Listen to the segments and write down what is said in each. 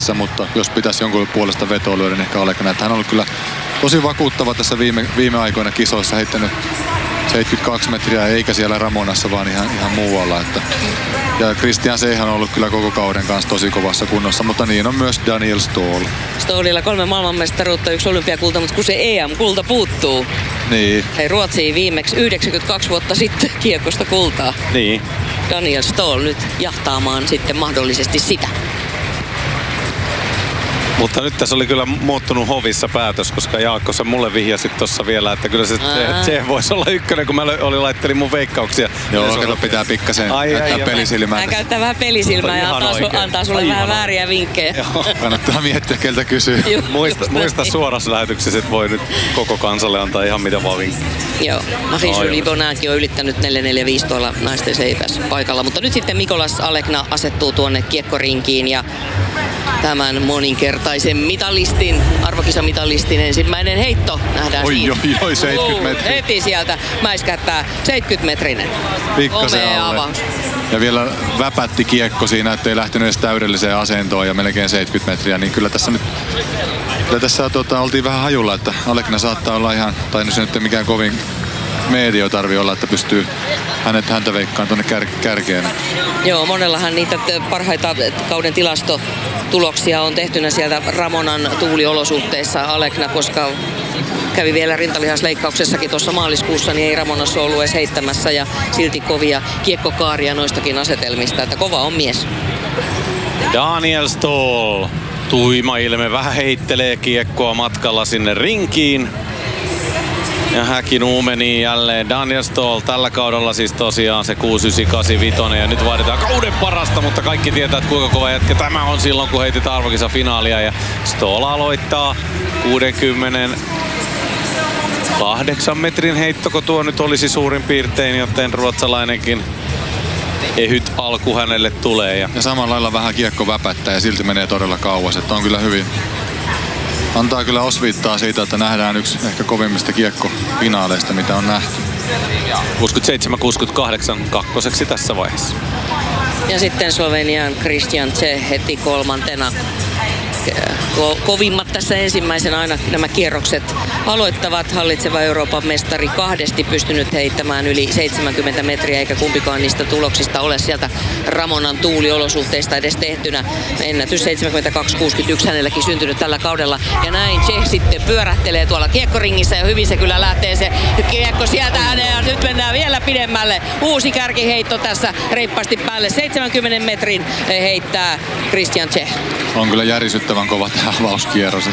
mutta jos pitäisi jonkun puolesta vetoa lyödä, niin ehkä Alekna. Hän on ollut kyllä tosi vakuuttava tässä viime aikoina kisoissa, heittänyt 72 metriä eikä siellä Ramonassa, vaan ihan muualla. Ja Christian Seihan on ollut kyllä koko kauden kanssa tosi kovassa kunnossa, mutta niin on myös Daniel Ståhl. Ståhlilla 3 maailmanmestaruutta, 1 olympiakulta, mutta kun se EM-kulta puuttuu. Niin. Hei, Ruotsiin viimeksi 92 vuotta sitten kiekosta kultaa. Niin. Daniel Ståhl nyt jahtaamaan sitten mahdollisesti sitä. Mutta nyt tässä oli kyllä muuttunut hovissa päätös, koska Jaakko sä mulle vihjasit tossa vielä, että kyllä se voisi olla ykkönen, kun mä laittelin mun veikkauksia. Joo, kato, pitää pikkasen käyttää pelisilmää. Hän käyttää vähän pelisilmää ja antaa sulle vähän vääriä vinkkejä. Joo. Kannattaa miettiä, keltä kysyy. Muista suorassa lähetyksessä, että voi nyt koko kansalle antaa ihan mitä vaan vinkkejä. Joo, Marie-Julie Bonnaankin on ylittänyt 4.45 tuolla naisten seipäs paikalla. Mutta nyt sitten Mikolas Alekna asettuu tuonne kiekkorinkiin ja tämän moninkertaisen mitalistin, arvokisamitalistin ensimmäinen heitto nähdään siinä. Oi, 70 metriä. Heti sieltä mäiskättää 70-metrinen. Pikkasen alle. Ja vielä väpätti kiekko siinä, ettei lähtenyt edes täydelliseen asentoon ja melkein 70 metriä. Niin kyllä tässä nyt oltiin vähän hajulla, että Alekna saattaa olla ihan, tai nyt se nyt ei mikään kovin medio tarvii olla, että pystyy häntä veikkaan tuonne kärkeen. Joo, monellahan niitä parhaita kauden tilastotuloksia on tehtynä sieltä Ramonan tuuliolosuhteissa Alekna, koska kävi vielä rintalihasleikkauksessakin tuossa maaliskuussa, niin ei Ramonassa ollut edes heittämässä ja silti kovia kiekkokaaria noistakin asetelmista, että kova on mies. Daniel Ståhl, tuima ilme, vähän heittelee kiekkoa matkalla sinne rinkiin. Ja Häkin uumeni jälleen. Daniel Ståhl tällä kaudella siis tosiaan se 6.985 ja nyt vaaditaan kauden parasta, mutta kaikki tietää, että kuinka kova jätkä tämä on silloin, kun heitetään arvokisafinaalia. Ja Ståhl aloittaa 68 metrin heittoko tuo nyt olisi suurin piirtein, joten ruotsalainenkin ehyt alku hänelle tulee. Ja samalla lailla vähän kiekko väpättää ja silti menee todella kauas, että on kyllä hyvin. Antaa kyllä osviittaa siitä, että nähdään yksi ehkä kovimmista kiekkofinaaleista, mitä on nähty. 67-68 kakkoseksi tässä vaiheessa. Ja sitten Slovenian Christian Čeh heti kolmantena. Kovimmat tässä ensimmäisenä aina nämä kierrokset aloittavat. Hallitseva Euroopan mestari kahdesti pystynyt heittämään yli 70 metriä, eikä kumpikaan niistä tuloksista ole sieltä Ramonan tuuliolosuhteista edes tehtynä. Ennätys 72-61 hänelläkin syntynyt tällä kaudella. Ja näin Čeh sitten pyörähtelee tuolla kiekkoringissä ja hyvin se kyllä lähtee se kiekko sieltä häneen. Ja nyt mennään vielä pidemmälle. Uusi kärkiheitto tässä reippaasti päälle. 70 metrin heittää Christian Čeh. On kyllä järisyttävän kova tämä avauskierros.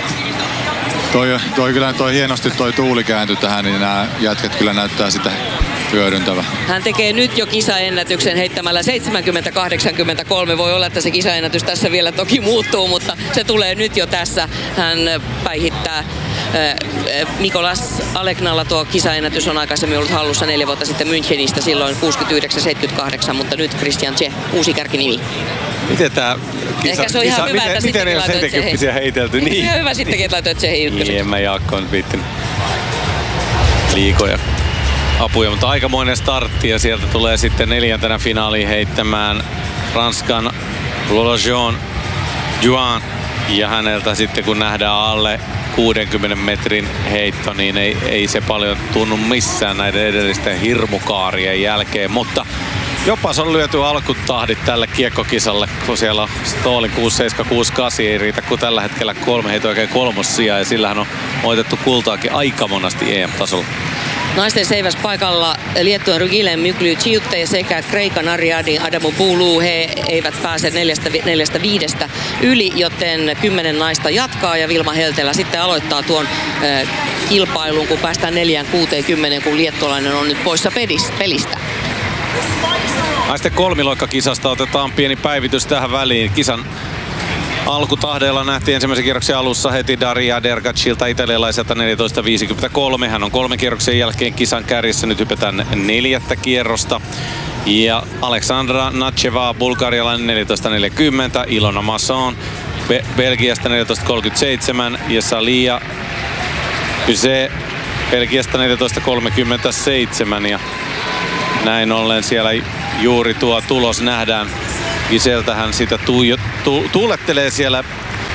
Toi hienosti toi tuuli kääntyi tähän, niin nämä jätkät kyllä näyttää sitä hyödyntävä. Hän tekee nyt jo kisaennätyksen heittämällä 70-83. Voi olla, että se kisaennätys tässä vielä toki muuttuu, mutta se tulee nyt jo tässä. Hän päihittää Mikolas Aleknalla tuo kisaennätys on aikaisemmin ollut hallussa 4 vuotta sitten Münchenistä, silloin 69-78, mutta nyt Christian Čeh, uusi kärkinimi. Miten tää kisa... Ehkä se on ihan hyvä, että miten sittenkin laitoit Čehiin heitelty? Niin. Ihan hyvä sittenkin, että laitoit Čehiin ykköseksi. Niin, en mä Jaakko on viittinyt liikoja apuja, mutta aikamoinen startti ja sieltä tulee sitten 4. finaaliin heittämään Ranskan Lolojean Juan ja häneltä sitten kun nähdään alle 60 metrin heitto, niin ei se paljon tunnu missään näiden edellisten hirmukaarien jälkeen, mutta jopa se on lyöty alkutahdit tälle kiekkokisalle, kun siellä on Ståhlin 6.7-6.8 ei riitä, kun tällä hetkellä 3 heittoa oikein 3. sijaa ja sillähän on voitettu kultaakin aika monasti EM-tasolla. Naisten seiväs paikalla Liettuan Rugile Mykly-Chiutte sekä Kreikan Ariadi Adamopoulou. He eivät pääse 4.5 yli, joten 10 naista jatkaa ja Vilma Heltelä sitten aloittaa tuon kilpailun, kun päästään 4.60, kun liettualainen on nyt poissa pelistä. Naisten kolmiloikkakisasta otetaan pieni päivitys tähän väliin. Kisan alkutahdeella nähtiin ensimmäisen kierroksen alussa heti Daria Dergacilta italialaiselta 14.53. Hän on 3 kierroksen jälkeen kisan kärjessä. Nyt hypätään 4. kierrosta. Ja Aleksandra Nacheva, bulgarialainen 14.40. Ilona Masson Belgiasta 14.37. Ja Salia Yse Belgiasta 14.37. Ja näin ollen siellä juuri tuo tulos nähdään. Giseltähän sitä tuulettelee siellä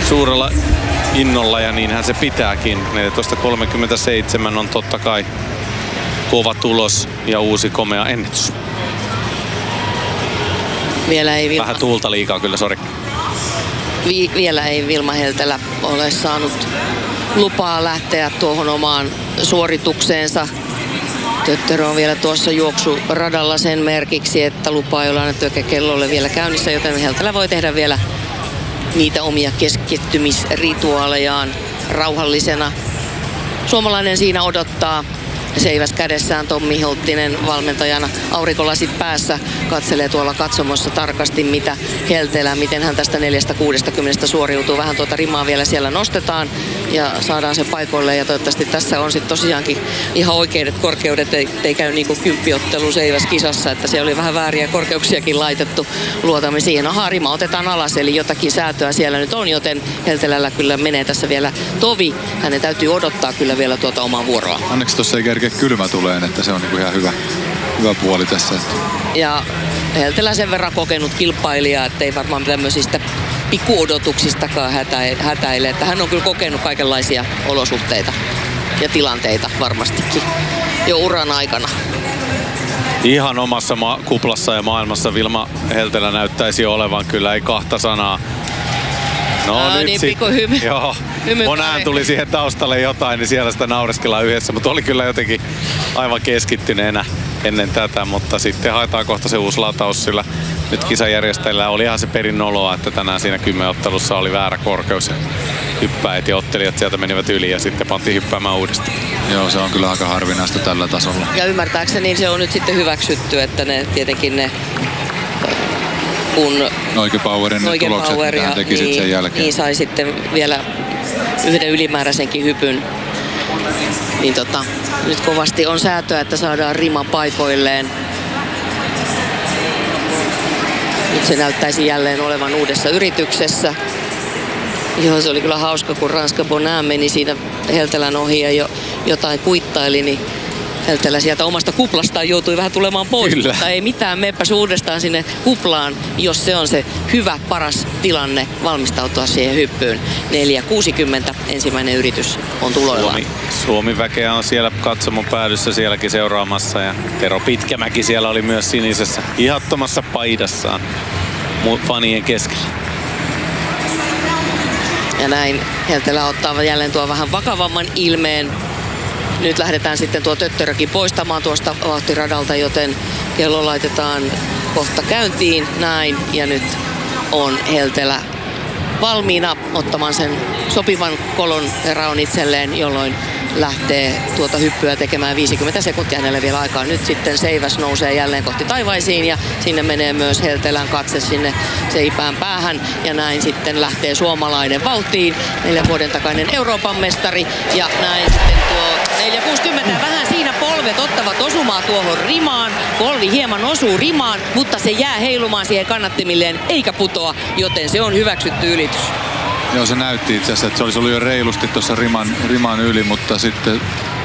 suurella innolla ja niinhän se pitääkin. 14.37 on totta kai kova tulos ja uusi komea ennätys. Vielä ei Vähän tuulta liikaa kyllä, sori. Vielä ei Vilma Heltelä ole saanut lupaa lähteä tuohon omaan suoritukseensa. Töttörö on vielä tuossa juoksuradalla sen merkiksi, että lupaa ei ole annettu eikä kello ole vielä käynnissä, joten Heltelä voi tehdä vielä niitä omia keskittymisrituaalejaan rauhallisena. Suomalainen siinä odottaa. Seiväs kädessään Tommi Hulttinen valmentajana, aurinkolasit päässä, katselee tuolla katsomossa tarkasti, mitä Heltelä, miten hän tästä 4.60 suoriutuu. Vähän tuota rimaa vielä siellä nostetaan ja saadaan se paikoille. Ja toivottavasti tässä on sitten tosiaankin ihan oikeudet korkeudet, ei käy niin kuin kymppiottelu Seiväs kisassa, että se oli vähän vääriä korkeuksiakin laitettu. Luotamme siihen. Aha, rima otetaan alas, eli jotakin säätöä siellä nyt on, joten Heltelällä kyllä menee tässä vielä tovi. Hänen täytyy odottaa kyllä vielä tuota omaa vuoroa. Onneksi tuossa ei kerkeä kylmä tuleen, että se on niinku ihan hyvä puoli tässä. Ja Heltelä sen verran kokenut kilpailija, että ei varmaan tämmöisistä pikkuodotuksistakaan hätäile. Että hän on kyllä kokenut kaikenlaisia olosuhteita ja tilanteita varmastikin jo uran aikana. Ihan omassa kuplassa ja maailmassa Vilma Heltelä näyttäisi olevan, kyllä ei kahta sanaa. No nyt niin sitten, joo. Monään tuli siihen taustalle jotain, niin siellä sitä naureskellaan yhdessä, mutta oli kyllä jotenkin aivan keskittyneenä ennen tätä, mutta sitten haetaan kohta se uusi lataus, sillä nyt kisajärjestäjillä oli ihan se perinoloa, että tänään siinä 10-ottelussa oli väärä korkeus ja hyppäät ja ottelijat sieltä menivät yli ja sitten pantiin hyppäämään uudestaan. Joo, se on kyllä aika harvinaista tällä tasolla. Ja ymmärtääkseni se on nyt sitten hyväksytty, että ne tietenkin ne kun Noike-Powerin tulokset, mitä hän teki niin, sen jälkeen. Niin sai sitten vielä yhden ylimääräisenkin hypyn. Niin nyt kovasti on säätöä, että saadaan rima paikoilleen. Nyt se näyttäisi jälleen olevan uudessa yrityksessä. Joo, se oli kyllä hauska, kun Ranska Bonham meni siinä Heltelän ohi ja jotain kuittaili, niin Heltelä sieltä omasta kuplastaan joutui vähän tulemaan pois. Kyllä. Mutta ei mitään, meppäs uudestaan sinne kuplaan, jos se on se hyvä, paras tilanne valmistautua siihen hyppyyn. 4.60 ensimmäinen yritys on tuloillaan. Suomi-väkeä on siellä katsomon päädyssä sielläkin seuraamassa ja Tero Pitkämäki siellä oli myös sinisessä ihattomassa paidassaan fanien keskellä. Ja näin Heltelä ottaa jälleen tuo vähän vakavamman ilmeen. Nyt lähdetään sitten tuo Töttörökin poistamaan tuosta vauhtiradalta, joten kello laitetaan kohta käyntiin. Näin, ja nyt on Heltelä valmiina ottamaan sen sopivan kolon raon itselleen, jolloin lähtee tuota hyppyä tekemään 50 sekuntia hänelle vielä aikaa. Nyt sitten Seiväs nousee jälleen kohti taivaisiin ja sinne menee myös Heltelän katse sinne seipään päähän. Ja näin sitten lähtee suomalainen vauhtiin, 4 vuoden takainen Euroopan mestari. Ja näin sitten tuo 4.60 vähän siinä polvet ottavat osumaa tuohon rimaan. Polvi hieman osuu rimaan, mutta se jää heilumaan siihen kannattimilleen eikä putoa, joten se on hyväksytty ylitys. Joo, se näytti itse asiassa, että se olisi ollut jo reilusti tuossa riman yli, mutta sitten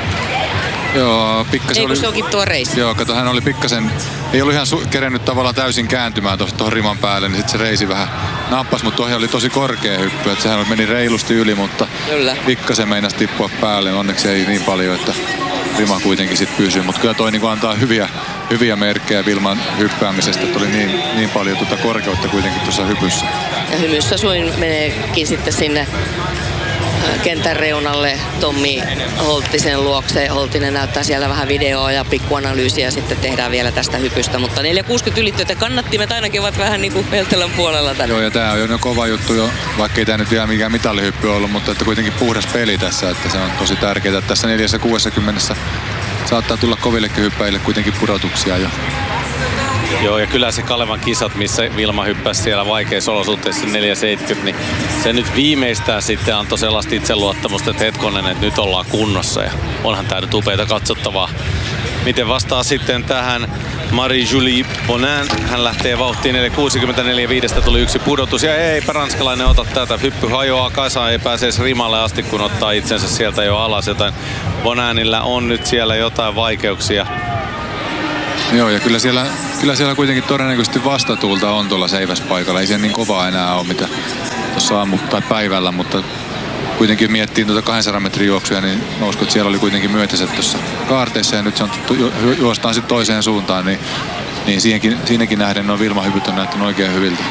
joo, pikkasen oli... se onkin tuo reisi. Joo, kato, hän oli pikkasen, ei ollut ihan kerennyt tavallaan täysin kääntymään tuohon riman päälle, niin sitten se reisi vähän nappasi, mutta tuohon oli tosi korkea hyppy, että sehän meni reilusti yli, mutta kyllä pikkasen meinasi tippua päälle, onneksi ei niin paljon, että rima kuitenkin sitten pysyy, mutta kyllä toi niinku antaa hyviä merkkejä Vilman hyppäämisestä, että oli niin paljon korkeutta kuitenkin tuossa hypyssä. Ja hymyssä suin meneekin sitten sinne kentän reunalle Tommi Holttisen luokse. Holttinen näyttää siellä vähän videoa ja pikkuanalyysiä sitten tehdään vielä tästä hypystä. Mutta 4.60 ylittyötä kannattimet ainakin ovat vähän niin kuin Heltelän puolella tänne. Joo, ja tää on jo kova juttu jo, vaikka ei tää nyt vielä mikään mitallihyppy ollut, mutta että kuitenkin puhdas peli tässä, että se on tosi tärkeää, että tässä 4.60 saattaa tulla kovillekin hyppäjille kuitenkin pudotuksia jo. Joo, ja kyllä se Kalevan kisat, missä Vilma hyppäsi siellä vaikeissa olosuhteissa 4.70, niin se nyt viimeistään sitten antoi sellaista itseluottamusta, että hetkonen, että nyt ollaan kunnossa ja onhan tää nyt upeita katsottavaa. Miten vastaa sitten tähän Marie-Julie Bonham? Hän lähtee vauhtiin 4.64, tuli yksi pudotus ja eipä ranskalainen ota tätä. Hyppy hajoaa kasaan, ei pääse edes rimalle asti, kun ottaa itsensä sieltä jo alas. Jotain Bonhamilla on nyt siellä jotain vaikeuksia. Joo, ja kyllä siellä kuitenkin todennäköisesti vastatuulta on tuolla seiväspaikalla. Ei siellä niin kovaa enää ole, tuossa päivällä, mutta kuitenkin miettiin 200 metrin juoksuja, niin mä uskon, että siellä oli kuitenkin myötäiset tuossa kaarteissa ja nyt se on juostaan sitten toiseen suuntaan, niin siinäkin nähden nuo Wilma-hypyt on näyttänyt oikein hyviltä.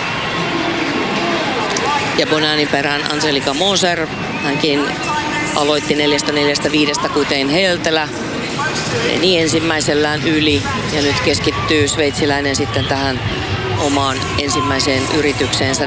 Ja Bonanin perään Angelika Moser, hänkin aloitti 4.45 kuten Heltelä. Meni ensimmäisellään yli ja nyt keskittyy sveitsiläinen sitten tähän omaan ensimmäiseen yritykseensä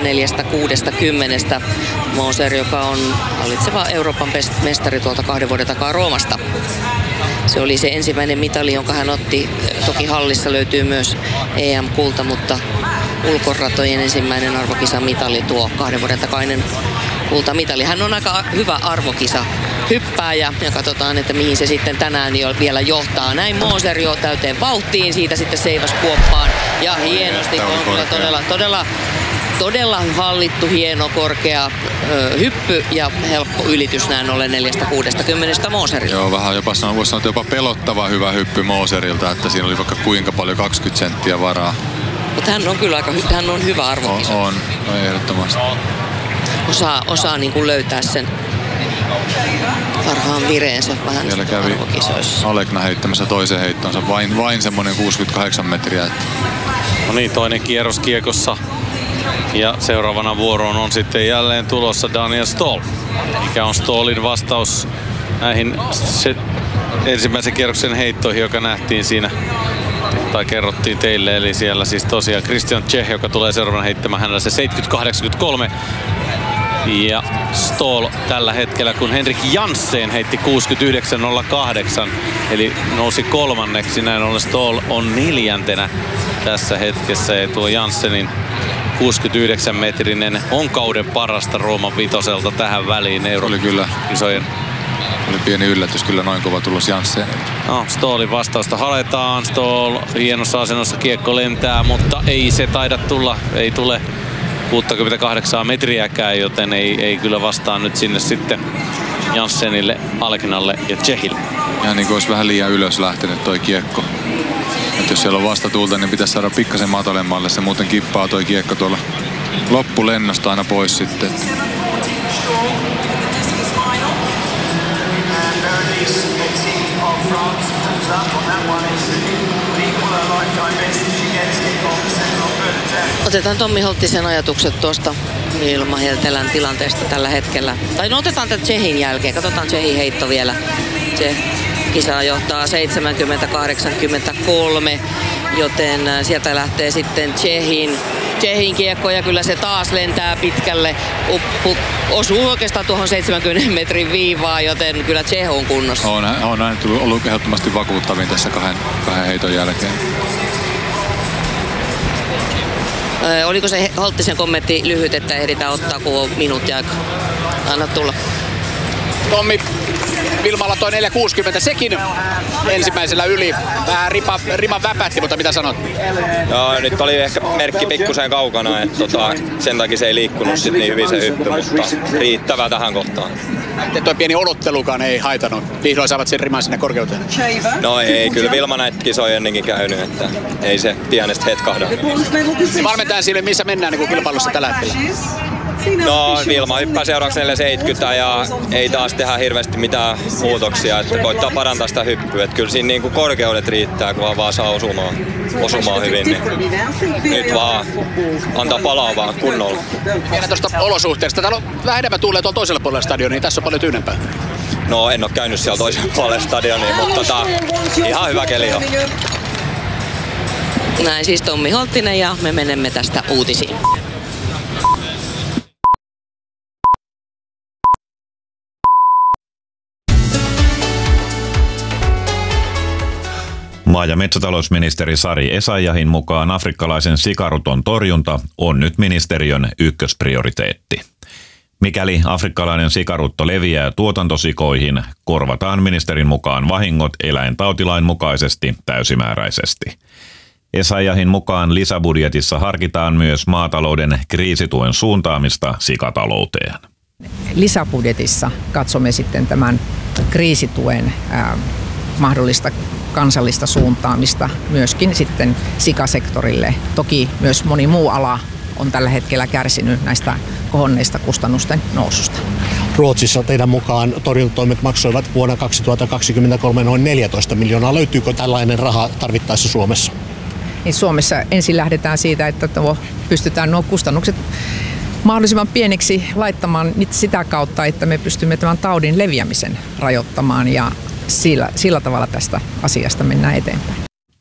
4.60. Moser, joka on hallitseva Euroopan mestari tuolta 2 vuoden takaa Roomasta. Se oli se ensimmäinen mitali, jonka hän otti. Toki hallissa löytyy myös EM-kulta, mutta ulkoratojen ensimmäinen arvokisamitali, tuo 2 vuoden takainen kultamitali. Hän on aika hyvä arvokisa hyppääjä ja katsotaan, että mihin se sitten tänään jo vielä johtaa. Näin Moser jo täyteen vauhtiin, siitä sitten seivas kuoppaan ja hienosti on kyllä todella hallittu, hieno, korkea hyppy ja helppo ylitys näin ollen 4.60 Moserilta. Joo, vähän jopa voisi sanoa, jopa pelottava hyvä hyppy Moserilta, että siinä oli vaikka kuinka paljon 20 senttiä varaa. Mutta hän on kyllä hän on hyvä arvokisa. On ehdottomasti. Osaa niin kuin löytää sen parhaan vireensä vähän siellä kävi arvokisoissa. Alekna heittämässä toisen heittonsa, vain semmoinen 68 metriä. No niin, toinen kierros kiekossa. Ja seuraavana vuoroon on sitten jälleen tulossa Daniel Stoll. Mikä on Stollin vastaus näihin ensimmäisen kierroksen heittoihin, joka nähtiin siinä tai kerrottiin teille. Eli siellä siis tosiaan Christian Czech, joka tulee seuraavana heittämään, hänellä se 70-83. Ja Stoll tällä hetkellä, kun Henrik Janssen heitti 69.08, eli nousi kolmanneksi. Näin ollen Stoll on 4. tässä hetkessä ja tuo Janssenin 69-metrinen on kauden parasta Rooman vitoselta tähän väliin Euro-kisojen. Oli pieni yllätys kyllä noin kova tulos Janssenilta. No, Stollin vastausta haletaan. Stoll hienossa asennossa, kiekko lentää, mutta ei se taida tulla. Ei tule 68 metriäkään, joten ei kyllä vastaa nyt sinne sitten Janssenille, Aleknalle ja Czechille. Ja niin kuin olisi vähän liian ylös lähtenyt toi kiekko. Et jos siellä on vastatuulta, niin pitäisi saada pikkasen matalemmalle. Se muuten kippaa toi kiekko tuolla loppulennosta aina pois sitten. Otetaan Tommi Holttisen ajatukset tuosta Wilma Heltelän tilanteesta tällä hetkellä. Tai no otetaan tätä Tšechin jälkeen. Katsotaan Tšechin heitto vielä. Se kisa johtaa 70-83, joten sieltä lähtee sitten Tšechin kiekko ja kyllä se taas lentää pitkälle. Osuu oikeastaan tuohon 70 metrin viivaan, joten kyllä Czech on kunnossa. On näin ollut ehdottomasti vakuuttavin tässä kahden heiton jälkeen. Oliko se Holttisen kommentti lyhyt, että ehditään ottaa kun minuutti aika? Anna tulla. Tommi, Wilmalla toi 4.60, sekin ensimmäisellä yli. Vähän rima väpätti, mutta mitä sanot? Joo, nyt oli ehkä merkki pikkusen kaukana, että sen takia se ei liikkunut sit niin hyvin se hyppy, mutta riittävää tähän kohtaan. Tuo pieni odottelukaan ei haitanut. Vihdoin saavat sen riman sinne korkeuteen. No ei, kyllä Wilma näitä kisoja ennenkin käynyt, että ei se pienestä hetkahda. Valmentajan sille, missä mennään niin kilpailussa tällä hetkellä? No Wilma hyppää seuraavaksi 4.70 ja ei taas tehdä hirveästi mitään muutoksia, että koittaa parantaa sitä hyppyä. Että kyllä siinä niin kuin korkeudet riittää, kun vaan saa osumaan hyvin. Niin nyt vaan antaa palaa vaan kunnolla. Vielä tuosta olosuhteesta. Täällä on vähän enemmän tuulee tuolla toisella puolella stadionia, niin tässä on paljon tyynempää. No en ole käynyt siellä toisella puolella stadionia, mutta ihan hyvä keli on. Näin siis Tommi Holttinen ja me menemme tästä uutisiin. Maa- ja metsätalousministeri Sari Essayahin mukaan afrikkalaisen sikaruton torjunta on nyt ministeriön ykkösprioriteetti. Mikäli afrikkalainen sikarutto leviää tuotantosikoihin, korvataan ministerin mukaan vahingot eläintautilain mukaisesti täysimääräisesti. Essayahin mukaan lisäbudjetissa harkitaan myös maatalouden kriisituen suuntaamista sikatalouteen. Lisäbudjetissa katsomme sitten tämän kriisituen mahdollista kansallista suuntaamista myöskin sitten sikasektorille. Toki myös moni muu ala on tällä hetkellä kärsinyt näistä kohonneista kustannusten noususta. Ruotsissa teidän mukaan torjuntatoimet maksoivat vuonna 2023 noin 14 miljoonaa. Löytyykö tällainen raha tarvittaessa Suomessa? Niin Suomessa ensin lähdetään siitä, että pystytään nuo kustannukset mahdollisimman pieniksi laittamaan sitä kautta, että me pystymme tämän taudin leviämisen rajoittamaan ja sillä tavalla tästä asiasta mennään eteenpäin.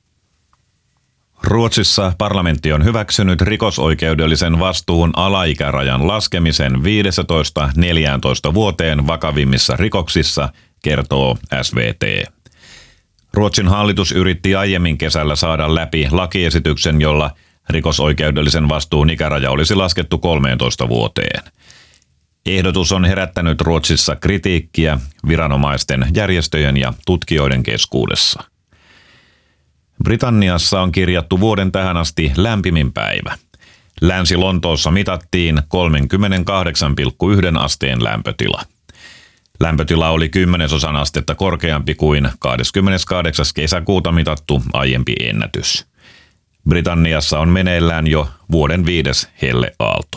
Ruotsissa parlamentti on hyväksynyt rikosoikeudellisen vastuun alaikärajan laskemisen 15-14 vuoteen vakavimmissa rikoksissa, kertoo SVT. Ruotsin hallitus yritti aiemmin kesällä saada läpi lakiesityksen, jolla rikosoikeudellisen vastuun ikäraja olisi laskettu 13 vuoteen. Ehdotus on herättänyt Ruotsissa kritiikkiä viranomaisten, järjestöjen ja tutkijoiden keskuudessa. Britanniassa on kirjattu vuoden tähän asti lämpimin päivä. Länsi-Lontoossa mitattiin 38,1 asteen lämpötila. Lämpötila oli 10% astetta korkeampi kuin 28. kesäkuuta mitattu aiempi ennätys. Britanniassa on meneillään jo vuoden 5. helleaalto.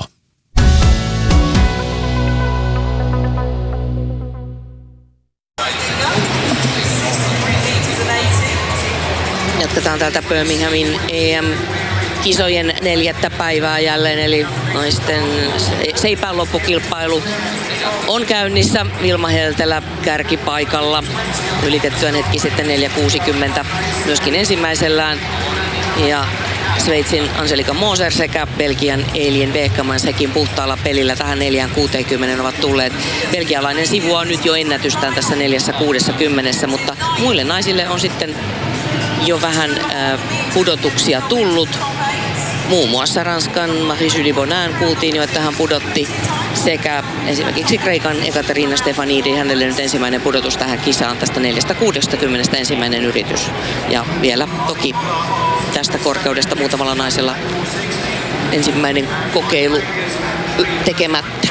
Jatketaan täältä Birminghamin EM-kisojen 4. päivää jälleen, eli naisten seipään loppukilpailu on käynnissä. Vilma Heltelä kärkipaikalla ylitettyään hetki sitten 4.60 myöskin ensimmäisellään. Ja Sveitsin Angelika Moser sekä Belgian Elien Vehkaman sekin puhtaalla pelillä tähän 4.60 ovat tulleet. Belgialainen sivuaa nyt jo ennätystään tässä 4.60, mutta muille naisille on sitten jo vähän pudotuksia tullut. Muun muassa Ranskan Marie-Julie Bonin kuultiin jo, että hän pudotti, sekä esimerkiksi Kreikan Ekaterina Stefanidi, hänelle nyt ensimmäinen pudotus tähän kisaan tästä 4.60 ensimmäinen yritys. Ja vielä toki tästä korkeudesta muutamalla naisella ensimmäinen kokeilu tekemättä.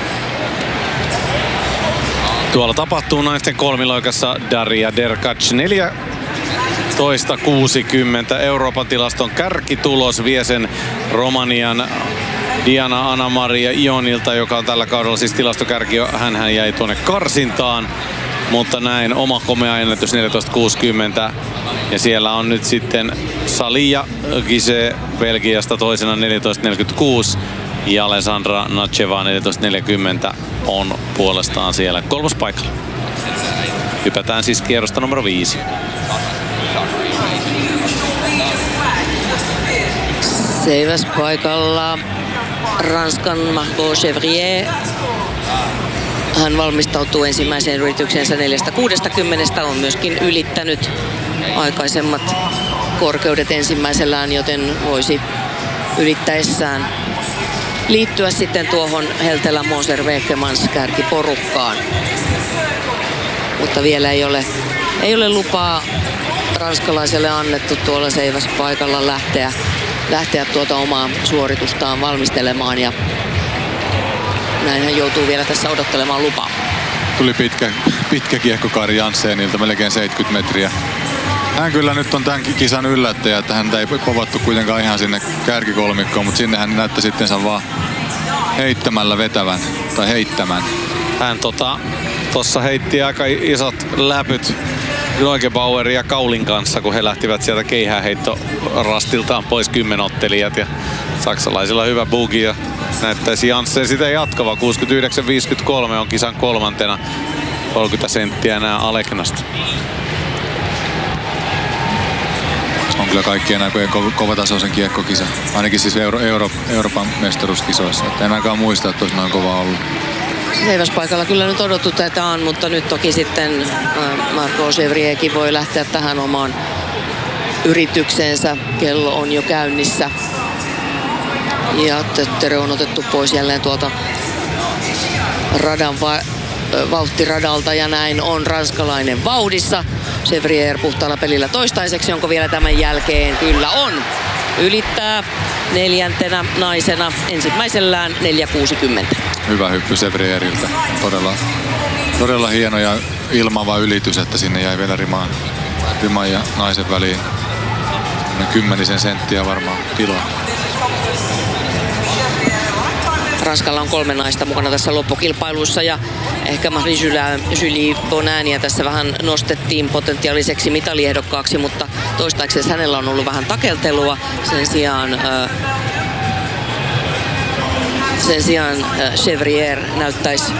Tuolla tapahtuu naisten kolmiloikassa Daria Derkac 14.60. Euroopan tilaston kärkitulos vie sen Romanian Diana Anna-Maria Ionilta, joka on tällä kaudella siis tilastokärki. Hän jäi tuonne karsintaan, mutta näin oma komea ennätys 14.60. Ja siellä on nyt sitten Salia Gise Belgiasta toisena 14.46. Ja Alessandra Nacheva 14.40 on puolestaan siellä kolmospaikalla. Hypätään siis kierrosta numero 5. Seiväspaikalla Ranskan Margot Chevrier. Hän valmistautuu ensimmäiseen yrityksensä 4.60. On myöskin ylittänyt aikaisemmat korkeudet ensimmäisellään, joten voisi ylittäessään liittyä sitten tuohon Heltelä Moser Vehkemans kärkiporukkaan. Mutta vielä ei ole lupaa ranskalaiselle annettu tuolla seiväspaikalla lähteä tuota omaa suoritustaan valmistelemaan, ja näin hän joutuu vielä tässä odottelemaan lupaa. Tuli pitkä kiekko Kari Janssenilta, melkein 70 metriä. Hän kyllä nyt on tämän kisan yllättäjä, että häntä ei povattu kuitenkaan ihan sinne kärkikolmikkoon, mutta sinne hän näytti sittensä vaan heittämällä vetävän, tai heittämän. Hän tossa heitti aika isot läpyt Neugebauerin ja Kaulin kanssa, kun he lähtivät sieltä keihäänheittorastiltaan pois 10-ottelijat, ja saksalaisilla hyvä bugi, ja näyttäisi Janssen sitä jatkava. 69.53 on kisan kolmantena, 30 senttiä enää Aleknasta. On kyllä kaikkien aikojen kovatasoisen kiekkokisa, ainakin siis Euroopan mestaruuskisoissa. En ainakaan muista, että olisi noin kova ollut. Seiväspaikalla kyllä nyt odotetaan, mutta nyt toki sitten Margot Chevrierkin voi lähteä tähän omaan yritykseensä. Kello on jo käynnissä. Ja Tötterö on otettu pois jälleen tuolta radan vauhtiradalta, ja näin on ranskalainen vauhdissa. Chevrier puhtaalla pelillä toistaiseksi, onko vielä tämän jälkeen? Kyllä on. Ylittää 4. naisena ensimmäisellään 4.60. Hyvä hyppy Chevrieriltä. Todella hieno ja ilmava ylitys, että sinne jäi vielä riman ja naisen väliin 10 senttiä varmaan tilaa. Ranskalla on 3 naista mukana tässä loppukilpailussa ja ehkä Marie-Julie Bonania tässä vähän nostettiin potentiaaliseksi mitaliehdokkaaksi, mutta toistaiseksi hänellä on ollut vähän takeltelua. Sen sijaan Chevrier näyttäisi